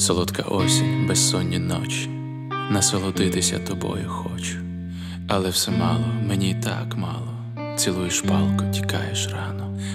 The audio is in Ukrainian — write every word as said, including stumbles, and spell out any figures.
Солодка осінь, безсонні ночі, насолодитися тобою хочу, але все мало, мені й так мало. Цілуєш палко, тікаєш рано,